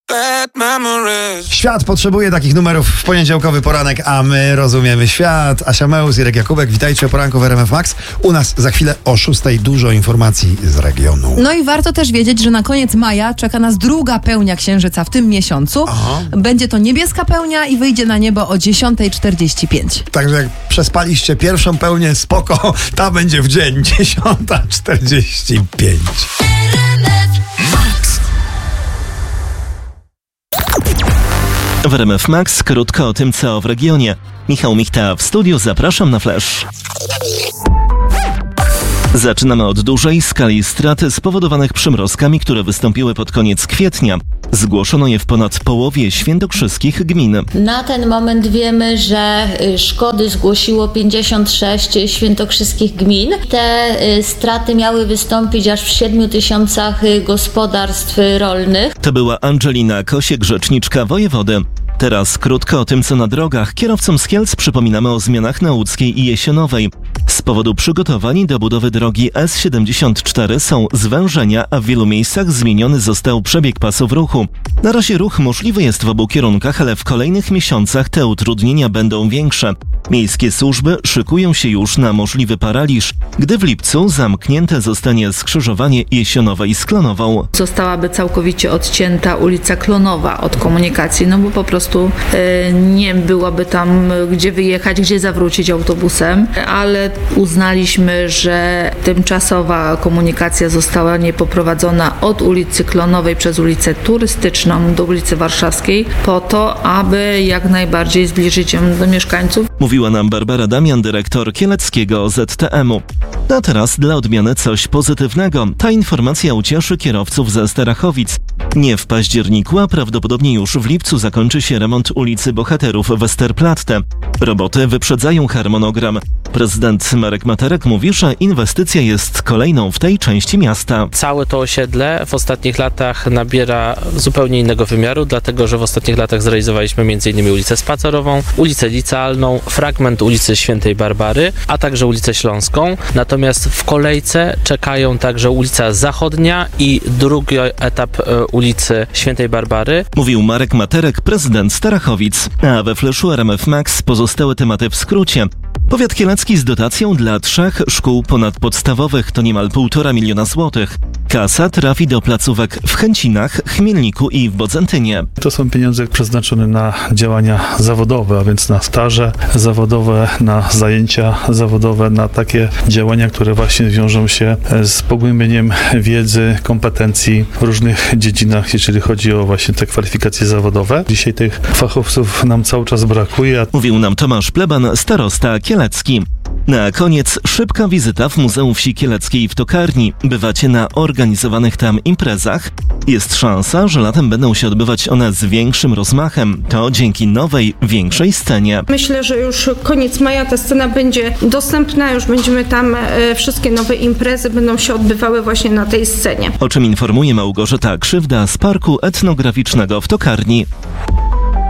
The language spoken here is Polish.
Świat potrzebuje takich numerów w poniedziałkowy poranek, a my rozumiemy świat. Asia Meus, Irek Jakubek, witajcie o poranku w RMF Max. U nas za chwilę o 6:00 dużo informacji z regionu. No i warto też wiedzieć, że na koniec maja czeka nas druga pełnia księżyca w tym miesiącu. Aha. Będzie to niebieska pełnia i wyjdzie na niebo o 10:45. Także jak przespaliście pierwszą pełnię, spoko, ta będzie w dzień 10:45. W RMF Max krótko o tym, co w regionie. Michał Michta w studiu, zapraszam na Flash. Zaczynamy od dużej skali strat spowodowanych przymrozkami, które wystąpiły pod koniec kwietnia. Zgłoszono je w ponad połowie świętokrzyskich gmin. Na ten moment wiemy, że szkody zgłosiło 56 świętokrzyskich gmin. Te straty miały wystąpić aż w 7 000 gospodarstw rolnych. To była Angelina Kosiek, rzeczniczka wojewody. Teraz krótko o tym, co na drogach. Kierowcom z Kielc przypominamy o zmianach na Łódzkiej i Jesionowej. Z powodu przygotowań do budowy drogi S74 są zwężenia, a w wielu miejscach zmieniony został przebieg pasów ruchu. Na razie ruch możliwy jest w obu kierunkach, ale w kolejnych miesiącach te utrudnienia będą większe. Miejskie służby szykują się już na możliwy paraliż, gdy w lipcu zamknięte zostanie skrzyżowanie Jesionowej z Klonową. Zostałaby całkowicie odcięta ulica Klonowa od komunikacji, no bo po prostu nie byłoby tam gdzie wyjechać, gdzie zawrócić autobusem, ale uznaliśmy, że tymczasowa komunikacja została poprowadzona od ulicy Klonowej przez ulicę Turystyczną do ulicy Warszawskiej po to, aby jak najbardziej zbliżyć ją do mieszkańców. Mówiła nam Barbara Damian, dyrektor kieleckiego OZTM-u. A teraz dla odmiany coś pozytywnego. Ta informacja ucieszy kierowców ze Starachowic. Nie w październiku, a prawdopodobnie już w lipcu zakończy się remont ulicy Bohaterów Westerplatte. Roboty wyprzedzają harmonogram. Prezydent Marek Materek mówi, że inwestycja jest kolejną w tej części miasta. Całe to osiedle w ostatnich latach nabiera zupełnie innego wymiaru, dlatego że w ostatnich latach zrealizowaliśmy m.in. ulicę Spacerową, ulicę Licealną, fragment ulicy Świętej Barbary, a także ulicę Śląską. Natomiast w kolejce czekają także ulica Zachodnia i drugi etap ulicy Świętej Barbary. Mówił Marek Materek, prezydent Starachowic. A we Flashu RMF Max pozostałe tematy w skrócie. Powiat kielecki z dotacją dla 3 szkół ponadpodstawowych to niemal 1,5 miliona złotych. Kasa trafi do placówek w Chęcinach, Chmielniku i w Bodzentynie. To są pieniądze przeznaczone na działania zawodowe, a więc na staże zawodowe, na zajęcia zawodowe, na takie działania, które właśnie wiążą się z pogłębieniem wiedzy, kompetencji w różnych dziedzinach, jeżeli chodzi o właśnie te kwalifikacje zawodowe. Dzisiaj tych fachowców nam cały czas brakuje. Mówił nam Tomasz Pleban, starosta kielecki. Na koniec szybka wizyta w Muzeum Wsi Kieleckiej w Tokarni. Bywacie na organizowanych tam imprezach? Jest szansa, że latem będą się odbywać one z większym rozmachem. To dzięki nowej, większej scenie. Myślę, że już koniec maja ta scena będzie dostępna, już będziemy tam, wszystkie nowe imprezy będą się odbywały właśnie na tej scenie. O czym informuje Małgorzata Krzywda z Parku Etnograficznego w Tokarni.